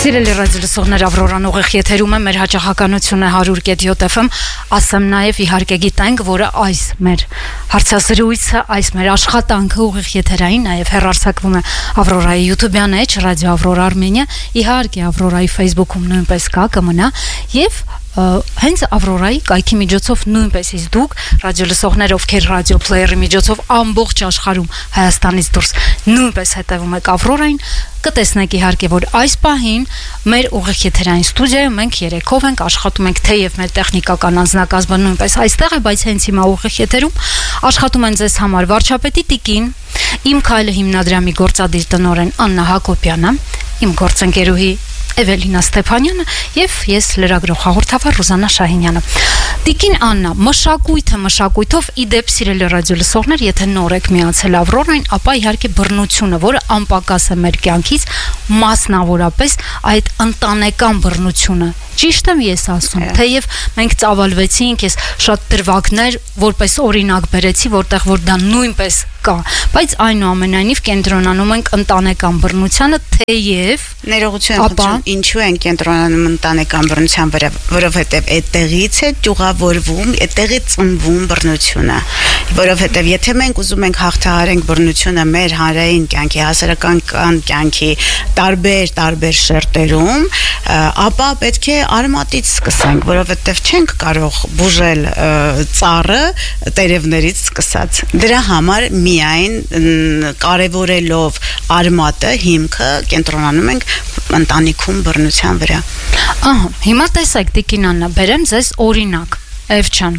Սիրելի ռադիոլսողներ, Ավրորան ուղիղ եթերում է, մեր հաճախականությունը 100.7 FM, ասեմ նաև իհարկե գիտենք, որը այս մեր հարցազրույցը, այս մեր աշխատանքը ուղիղ եթերային նաև հեռարձակվում է Ավրորայի YouTube-յան էջ, Ռադիո Ավրորա Արմենիա, իհարկե Ավրորայի Facebook-ում նույնպես կա, կմնա եւ հենց Ավրորայի կայքի միջոցով նույնպես իսկ դուք ռադիոլսողներ, ովքեր ռադիո պլեյերի միջոցով ամբողջ աշխարհում Հայաստանից դուրս նույնպես հետևում եք Ավրորային, կտեսնեք իհարկե, որ այս պահին մեր ուղիղ եթերային ստուդիայում մենք երեքով ենք աշխատում ենք, թեև մեր տեխնիկական անձնակազմը նույնպես այստեղ է, բայց հենց հիմա ուղիղ եթերում աշխատում են ձեզ համար վարչապետի տիկին, Իմ քայլը հիմնադրամի գործադիր տնօրեն Աննա Հակոբյանը, իմ գործընկերուհի Էվելինա Ստեփանյանը եւ ես լրագրող հաղորդավար Ռուզանա Շահինյանը։ Տիկին Աննա, մշակույթով իդեպ սիրելի ռադիոլսողներ, եթե նոր եք միացել Ավրորային, ապա իհարկե բռնությունը, որը անպակաս է մեր կյանքից, մասնավորապես այդ ընտանեկան բռնությունը։ Ճիշտ եմ ես ասում, թեև մենք ծավալվեցինք, ես շատ դրվագներ որպես օրինակ բերեցի, որտեղ որ դա նույնպես կա, բայց այնուամենայնիվ կենտրոնանում ենք ընտանեկան բռնությանը, թեև ներողություն խնդրում, ինչու են կենտրոնանում ընտանեկան բռնության վրա, որովհետև այդտեղից է ճյուղավորվում, այդտեղից ծնվում բռնությունը, որովհետև եթե մենք ուզում ենք հաղթահարենք բռնությունը մեր հանրային կյանքի, հասարակական կյանքի տարբեր շերտերում, ապա պետք է արմատից սկսենք, որովհետև չենք կարող բուժել ծառը տերևներից սկսած։ Դրա համար միայն կարևորելով արմատը, հիմքը կենտրոնանում ենք ընտանիքում բռնության վրա։ Ահա, հիմա տեսեք Տիկին Աննա, բերեմ ձեզ օրինակ, Էվչան։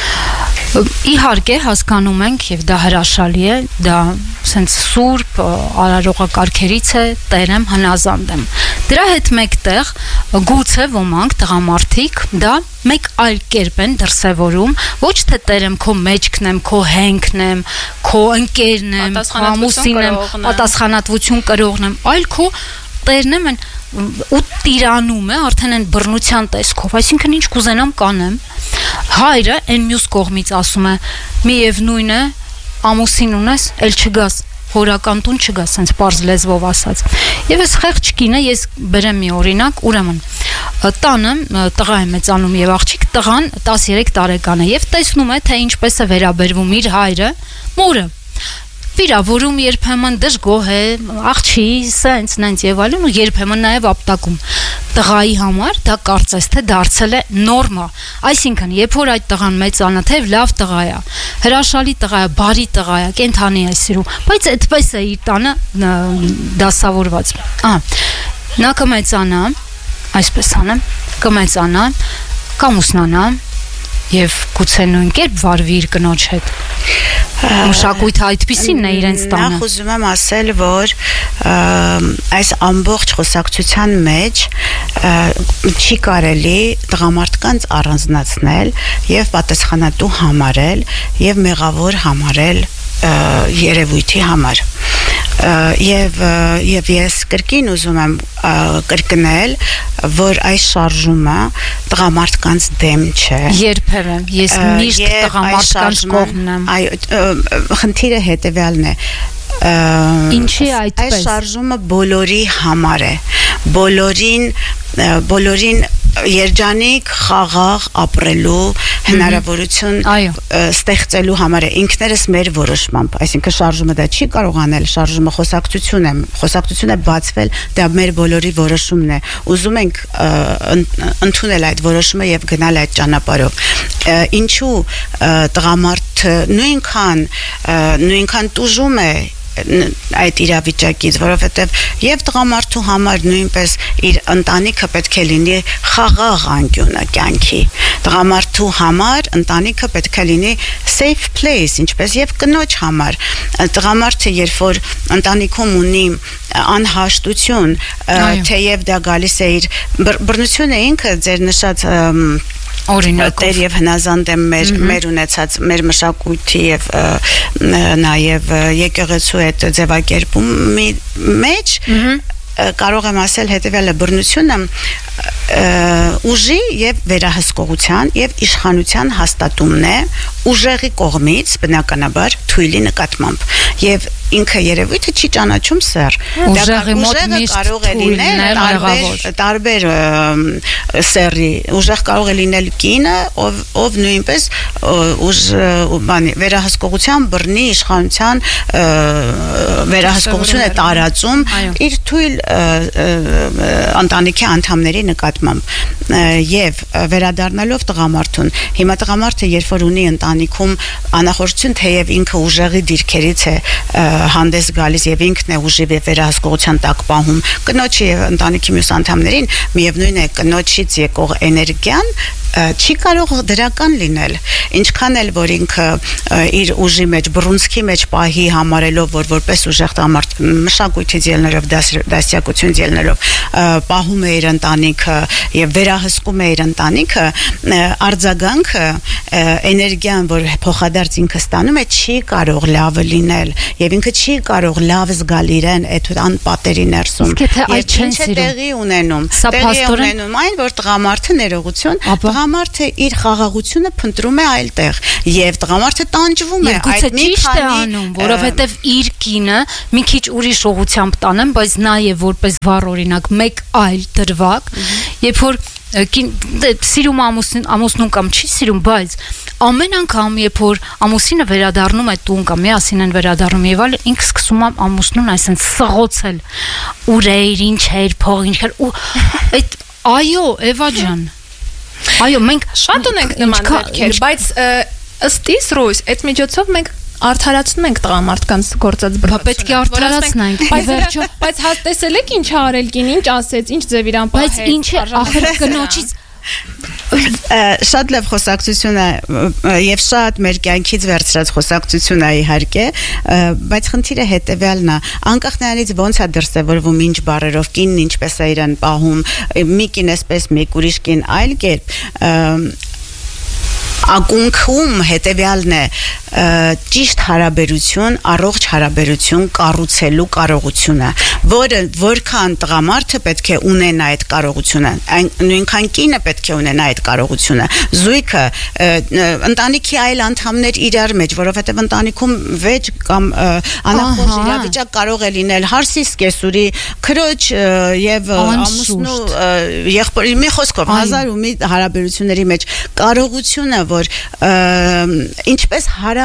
Իհարկե հասկանում ենք եւ դա հրաշալի է, դա սենց սուրբ արարողակարգերից է, տերեմ հնազանդ եմ։ Դրա հետ մեկտեղ գուցե ոմանք տղամարդիկ դա մեկ այլ կերպ են դրսևորում, ոչ թե տերեմ քո մեջքն եմ, քո հենքն եմ, քո ընկերն եմ, ամուսին եմ, պատասխանատվություն կրողն եմ, այլ քո տերն եմ ու տիրանում է արդեն այն բռնության տեսքով, այսինքն ինչ կուզենամ կանեմ, հայրը այն մյուս կողմից ասում է, միևնույն է, ամուսին ունես, էլ չգաս, հորական տուն չգաս, սենց պարզ լեզվով ասած։ Եվ այս խեղճ կինը, ես բերեմ մի օրինակ, ուրեմն, տանը տղա է մեծանում եւ աղջիկ, տղան 13 տարեկան է եւ տեսնում է, թե ինչպես է վերաբերվում իր հայրը, մորը։ Վիրավորում երբեմն դժգոհ է, աղջի, սենց, նենց եւ այլն, ու երբեմն նաեւ ապտակում։ Տղայի համար դա կարծես թե դարձել է նորմա։ Այսինքն, երբ որ այդ տղան մեծանա, թեև լավ տղա է, հրաշալի տղա է, բարի տղա է, կենթանի է սիրում, բայց այդպես է իր տանը դասավորված։ Նա կմեծանա, այսպես անեմ, կմեծանա, կամուսնանա եւ գուցե նույն կերպ վարվի իր կնոջ հետ։ Մշակույթը այդպիսին է իրենց տանը։ Նախ ուզում եմ ասել, որ այս ամբողջ խոսակցության մեջ չի կարելի տղամարդկանց առանձնացնել եւ պատասխանատու համարել եւ մեղավոր համարել երևույթի համար։ Եվ ես կրկին ուզում եմ կրկնել, որ այս շարժումը տղամարդկանց դեմ չէ։ Երբևէ, ես միշտ տղամարդկանց կողմն եմ։ Խնդիրը հետևյալն է։ Ինչի այդպես։ Այս շարժումը բոլորի համար է։ Բոլորին երջանիկ խաղաղ ապրելու հնարավորություն ստեղծելու համար է ինքներս մեր որոշմամբ, այսինքն շարժումը դա չի կարող անել, շարժումը խոսակցություն է բացվել, դա մեր բոլորի որոշումն է, ուզում ենք ընդունել այդ որոշումը եւ գնալ այդ ճանապարհով։ Ինչու տղամարդը նույնքան տուժում է այդ իրավիճակից, որովհետև եւ տղամարդու համար նույնպես իր ընտանիքը պետք է լինի խաղաղ անկյունը կյանքի։ Տղամարդու համար ընտանիքը պետք է լինի safe place, ինչպես եւ կնոջ համար։ Տղամարդը երբ որ ընտանիքում ունի անհաշտություն, թեև դա գալիս է իր բռնությունը ինքը ձեր նշած Տեր եւ հնազանդ եմ մեր ունեցած մեր մշակույթի եւ նաեւ եկեղեցու հետ ձևակերպումի մեջ կարող եմ ասել հետեւյալը բռնությունը ուժի եւ վերահսկողության եւ իշխանության հաստատումն է ուժեղի կողմից բնականաբար թույլի նկատմամբ եւ ինքը երևույթը չի ճանաչում սեր ուժեղի մոտ միշտ կարող է լինել տարբեր սերի ուժեղ կարող է լինել կինը ով նույնպես վերահսկողության բռնի իշխանության վերահսկողություն է տարածում իր թույլ ընտանիքի անդամների նկատմամբ եւ վերադառնալով տղամարդուն հիմա տղամարդը երբ որ ունի ընտանիքում անախորժություն թեև ինքը ուժեղի դիրքերից է հանդես գալիս եւ ինքն է ուժի վերահսկողության տակ պահում կնոջի եւ ընտանիքի մյուս անդամներին միևնույն է կնոջից եկող էներգիան չի կարող դրական լինել ինչքան էլ որ ինքը իր ուժի մեջ բռունցքի մեջ պահի համարելով որ որպես ուժեղ տղամարդ մշակույթից ելնելով դասյակությունից ելնելով պահում է իր ընտանիքը եւ վերահսկում է իր ընտանիքը արձագանքը էներգիան որ փոխադարձ ինքը ստանում է չի կարող լավը լինել եւ ինքը չի կարող լավ զգալ իրեն այդ անպատերի ներսում եւ ինչ է տեղի ունենում այն որ տղամարդը ներողություն տղամարդը իր խաղաղությունը փնտրում է այլտեղ եւ տղամարդը տանջվում է այդ մի քանի անում որովհետեւ իր կինը մի քիչ ուրիշ ուղղությամբ տանեմ բայց նաեւ որպես վառ օրինակ մեկ այլ դրվագ երբ որ սիրում ամուսնուն կամ չի սիրում բայց ամեն անգամ երբ որ ամուսինը վերադառնում է տուն կամ միասին են վերադառնում եւ այլ ինքը սկսում է ամուսնուն այսպես սղոցել ուր էր ինչ էր փող ինչ էր ու այդ այո Էվա ջան այո մենք շատ ունենք նման դեպքեր բայց ըստ իս Ռուս այդ միջոցով մենք արդարացնում ենք տղամարդկանց գործած բռնությունը պետք է արդարացնենք բայց տեսել եք ինչ արել կին ինչ ասեց ինչ ձև իրան պահեց բայց ինչ է ախր կնոջից շատ լավ խոսակցություն է եւ շատ մեր կյանքից վերցրած խոսակցություն է իհարկե բայց խնդիրը հետեւյալն է անկախ նրանից ոնց է դրսևորվում ինչ բառերով կինն ինչպես է իրան պահում մի կին էսպես մեկ ուրիշ կին այլ կերպ ակունքում հետեւյալն է ճիշտ հարաբերություն, առողջ հարաբերություն կառուցելու կարողությունը, որը որքան տղամարդը պետք է ունենա այդ կարողությունը, նույնքան կինը պետք է ունենա այդ կարողությունը, զույգը, ընտանիքի այլ անդամներ իրար մեջ, որովհետև ընտանիքում վեճ կամ անախորժ իրավիճակ կարող է լինել հարսիս կեսուրի քրոջ եւ ամուսնու եղբորի մի խոսքով հազար ու մի հարաբերությունների մեջ կարողությունը որ ինչպես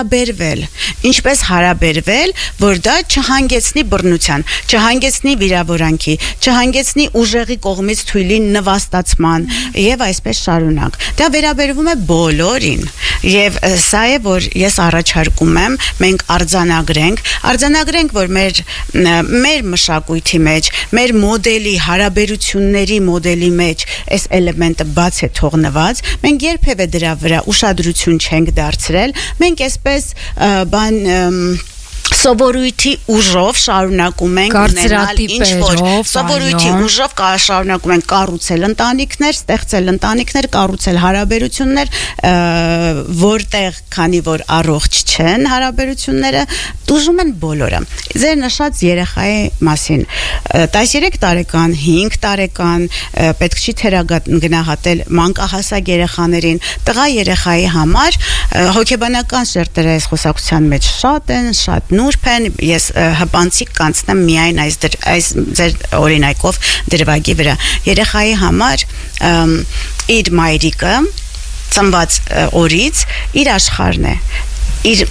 հարաբերվել, որ դա չհանգեցնի բռնության, չհանգեցնի վիրավորանքի, չհանգեցնի ուժեղի կողմից թույլի նվաստացման եւ այսպես շարունակ։ Դա վերաբերվում է բոլորին եւ սա է որ ես առաջարկում եմ մենք արձանագրենք որ մեր մշակույթի մեջ, մեր մոդելի հարաբերությունների մոդելի մեջ այս էլեմենտը բաց է թողնված, մենք երբևէ դրա վրա ուշադրություն չենք դարձրել, մենք այսպես սովորույթի ուժով շարունակում ենք ունենալ ինչ-որ սովորույթի ուժով շարունակում ենք կառուցել ընտանիքներ, ստեղծել ընտանիքներ, կառուցել հարաբերություններ, որտեղ քանի որ առողջ չեն հարաբերությունները, տուժում են բոլորը։ Ձեր նշած երեխայի մասին 13 տարեկան, 5 տարեկան պետք չի թերագնահատել մանկահասակ երեխաներին, տղա երեխայի համար հոգեբանական շերտերը այս խոսակցության մեջ շատ են, շատ նուրբ են, ես հպանցիկ կանցնեմ միայն այս ձեր օրինակով դրվագի վրա։ Երեխայի համար իր մայրիկը ծնված օրից իր աշխարհն է, իր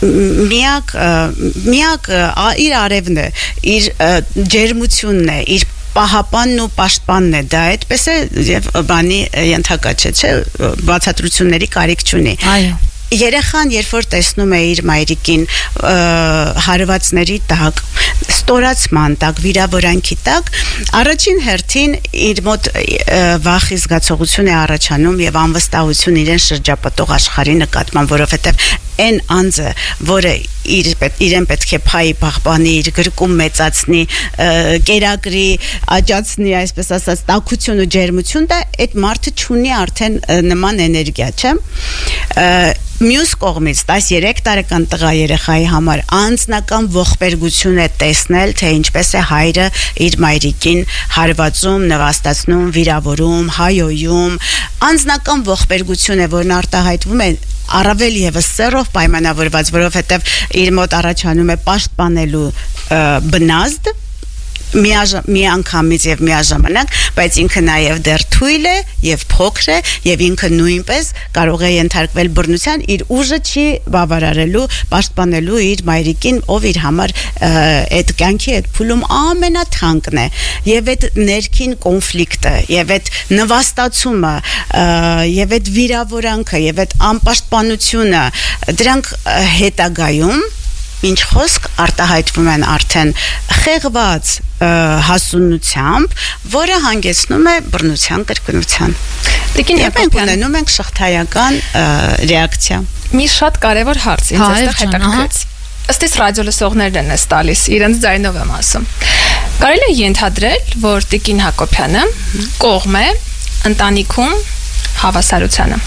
միակ իր արևն է, իր ջերմությունն է, իր պահապանն ու պաշտպանն է, դա այդպես է եւ բանի ենթակա չէ, բացատրությունների կարիք չունի։ Այո։ Երեխան երբ որ տեսնում է իր մայրիկին հարվածների տակ, ստորացման տակ, վիրավորանքի տակ, առաջին հերթին իր մոտ վախի զգացողություն է առաջանում եւ անվստահություն իրեն շրջապատող աշխարհի նկատմամբ, որովհետեւ այն անձը, որը իրեն պետք է փայի պահպանի, իր գրկում մեծացնի, կերակրի, աճացնի, այսպես ասած, տաքություն ու ջերմություն, դա այդ մարդը չունի արդեն նման էներգիա, չէ՞։ մյուս կողմից 13 տարեկան տղա երեխայի համար անձնական ողբերգություն է տեսնել, թե ինչպես է հայրը իր մայրիկին հարվածում, նվաստացնում, վիրավորում, հայոյում, անձնական ողբերգություն է, որն արտահայտվում է առավել եւս սերով պայմանավորված, որովհետեւ իր մոտ առաջանում է պաշտպանելու բնազդ մի անգամից եւ միաժամանակ, բայց ինքը նաեւ դեռ թույլ է եւ փոքր է եւ ինքը նույնպես կարող է ենթարկվել բռնության, իր ուժը չի բավարարելու պաշտպանելու իր մայրիկին, ով իր համար այդ կյանքի այդ փուլում ամենաթանկն է եւ այդ ներքին կոնֆլիկտը եւ այդ նվաստացումը եւ այդ վիրավորանքը եւ այդ անպաշտպանությունը, դրանք հետագայում ինչ խոսք արտահայտվում են արդեն խեղված հասունությամբ, որը հանգեցնում է բռնության կրկնության։ Եվ մենք ունենում ենք շղթայական ռեակցիա։ Մի շատ կարևոր հարց ինձ այստեղ հետաքրքրեց։ Ըստ իս ռադիո լսողներն են տալիս, իրենց ձայնով եմ ասում։ Կարելի է ենթադրել, որ Տիկին Հակոբյանը կողմ է ընտանիքում հավասարությանը։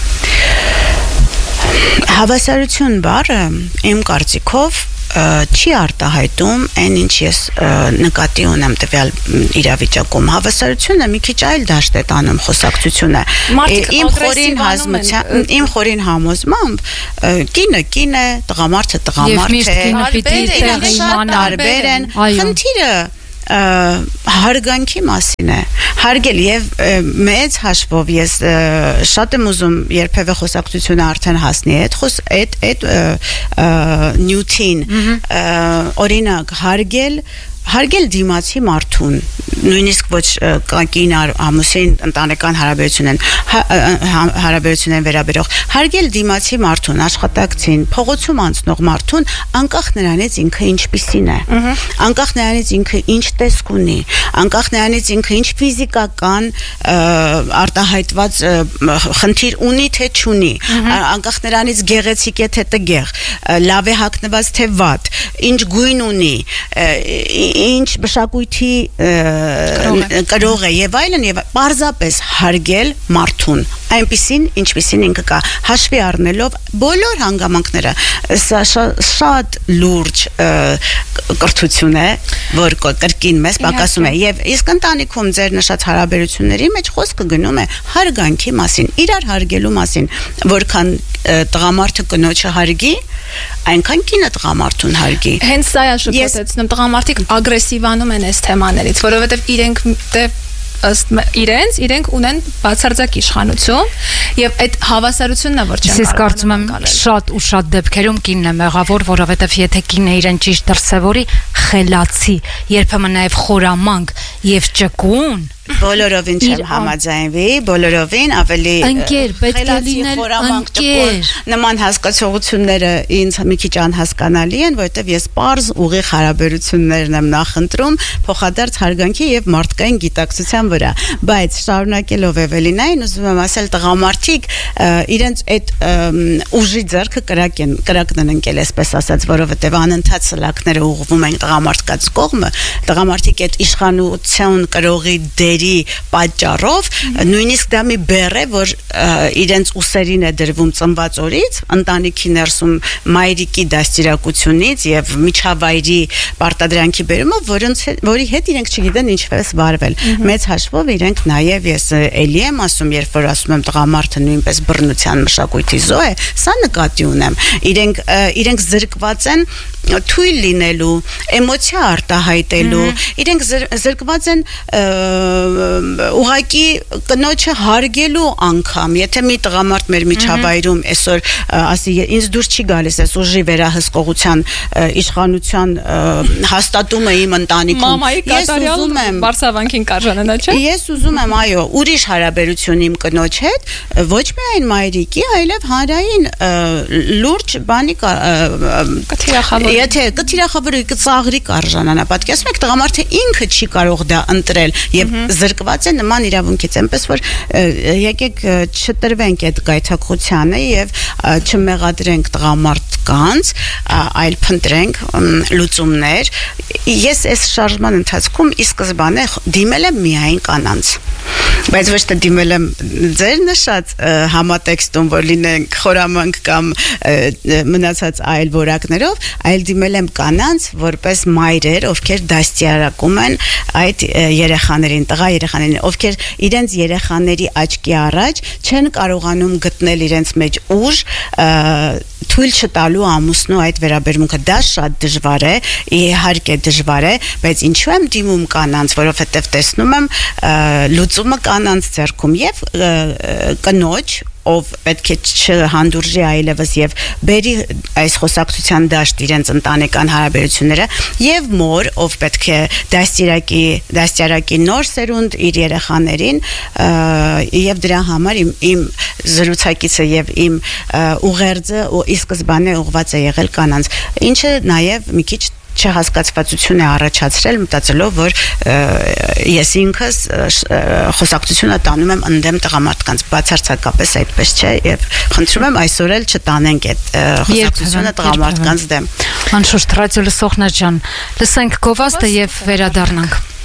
Հավասարություն բառը իմ կարծիքով չի արտահայտում այն ինչ ես նկատի ունեմ տվյալ իրավիճակում հավասարությունը մի քիչ այլ դաշտ է տանում խոսակցությունը իմ խորին համոզմամբ կինը կին է տղամարդը տղամարդ է խնդիրը հարգանքի մասին է հարգել եւ մեծ հաշվով ես շատ եմ ուզում երբևէ խոսակցությունը արդեն հասնի այդ նյութին օրինակ հարգել դիմացի մարդուն նույնիսկ ոչ կին ամուսին ընտանեկան հարաբերություն են վերաբերող հարգել դիմացի մարդուն աշխատակցին փողոցում անցնող մարդուն անկախ նրանից ինքը ինչպիսին է անկախ նրանից ինքը ինչ տեսք ունի անկախ նրանից ինքը ինչ ֆիզիկական արտահայտված խնդիր ունի թե չունի անկախ նրանից գեղեցիկ է թե տգեղ լավ է հագնված թե վատ ինչ գույն ունի ինչ մշակույթի կրող է եւ այլն եւ պարզապես հարգել մարդուն այնպիսին ինչպիսին ինքը կա հաշվի առնելով բոլոր հանգամանքները սա շատ լուրջ կրթություն է որ կրկին մեզ պակասում է եւ իսկ ընտանիքում ձեր նշած հարաբերությունների մեջ խոսքը գնում է հարգանքի մասին իրար հարգելու մասին որքան տղամարդը կնոջը հարգի այնքան կինը տղամարդուն հարգի հենց սա է շփոթեցնում տղամարդիկ ագրեսիվանում են այս թեմաներից որովհետեւ իրենք ունեն բացարձակ իշխանություն եւ այդ հավասարությունն է որ չեն կարող կարծում եմ շատ ու շատ դեպքերում կինն է մեղավոր որովհետեւ եթե կինը իրեն ճիշտ դրսևորի խելացի երբեմն նաեւ խորամանկ եւ ճկուն բոլորովին չեմ համաձայնվի, բոլորովին ավելի ընկեր, պետք է լինել ընկեր։ Նման հասկացողությունները ինձ մի քիչ անհասկանալի են, որովհետև ես պարզ ուղիղ հարաբերություններն եմ նախընտրում, փոխադարձ հարգանքի եւ մարդկային գիտակցության վրա, բայց շարունակելով Էվելինային, ուզում եմ ասել տղամարդիկ իրենց այդ ուժի ձեռքը կրակն են ընկել, այսպես ասած, որովհետև անընդհատ սլաքները ուղղվում են տղամարդկաց կողմը, տղամարդիկ այդ իշխանություն կրողի պատճառով նույնիսկ դա մի բեռ է որ իրենց ուսերին է դրվում ծնված օրից ընտանիքի ներսում մայրիկի դաստիարակությունից եւ միջավայրի պարտադրանքի բերումով որի հետ իրենք չգիտեն ինչպես վարվել մեծ հաշվով իրենք նաեւ ես էլի եմ ասում երբ որ ասում եմ տղամարդը նույնպես բռնության մշակույթի զոհ է սա նկատի ունեմ իրենք զրկված են թույլ լինելու էմոցիա արտահայտելու իրենք զրկված են ուղակի կնոջը հարգելու անգամ եթե մի տղամարդ մեր միջավայրում այսօր ասի ինձ դուրս չի գալիս այս ուժի վերահսկողության իշխանության հաստատումը իմ ընտանիքում ես ուզում եմ բարձավանքին կարժանանա չէ ես ուզում եմ այո ուրիշ հարաբերություն իմ կնոջ հետ ոչ միայն մայրիկի այլև հանրային լուրջ բանի եթե կթիրախավորի կծաղրի կարժանանա պատկերացնում եք տղամարդը ինքը չի կարող դա ընտրել եւ զրկված է նման իրավունքից այնպես որ եկեք չտրվենք այդ գայթակղությանը եւ չմեղադրենք տղամարդկանց այլ փնտրենք լուծումներ ես այս շարժման ընթացքում ի սկզբանե դիմել եմ միայն կանանց Բայց ոչ թե դիմել եմ ձեր նշած համատեքստում, որ լինենք խորամանկ կամ մնացած այլ որակներով, այլ դիմել եմ կանանց որպես մայրեր, ովքեր դաստիարակում են այդ երեխաներին, տղա երեխաներին, ովքեր իրենց երեխաների աչքի առաջ չեն կարողանում գտնել իրենց մեջ ուժ թույլ չտալու ամուսնու այդ վերաբերմունքը։ Դա շատ դժվար է, իհարկե դժվար է, բայց ինչու եմ դիմում կանանց, որովհետև տեսնում եմ լուծումը կանանց ձեռքում եւ կնոջ, ով պետք է չհանդուրժի այլևս եւ բերի այս խոսակցության դաշտ իրենց ընտանեկան հարաբերությունները եւ մոր, ով պետք է դաստիարակի նոր սերունդ իր երեխաներին եւ դրա համար իմ զրուցակիցը եւ իմ ուղերձը ի սկզբանե ուղված է եղել կանանց, ինչը նաեւ մի քիչ չհասկացվածություն է առաջացրել, մտածելով, որ ես ինքս խոսակցությունը տանում եմ ընդդեմ տղամարդկանց, բացարձակապես այդպես չէ եւ խնդրում եմ այսօր էլ չտանենք այդ խոսակցությունը տղամարդկանց դեմ։ Անշուշտ ռադիո լսողներ ջան, լսենք գովազդը եւ վերադառնանք։